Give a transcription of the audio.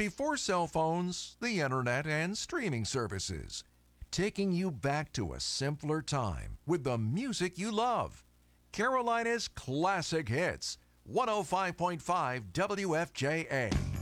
before cell phones, the internet, and streaming services. Taking you back to a simpler time with the music you love. Carolina's Classic Hits, 105.5 WFJA.